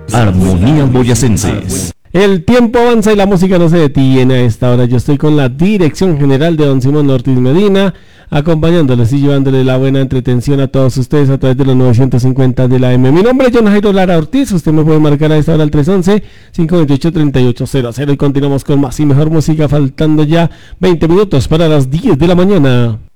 Armonía Boyacense. El tiempo avanza y la música no se detiene. A esta hora yo estoy con la dirección general de don Simón Ortiz Medina, acompañándoles y llevándole la buena entretención a todos ustedes a través de los 950 de la AM. Mi nombre es John Jairo Lara Ortiz. Usted me puede marcar a esta hora al 311-528-3800 y continuamos con más y mejor música, faltando ya 20 minutos para las 10 de la mañana.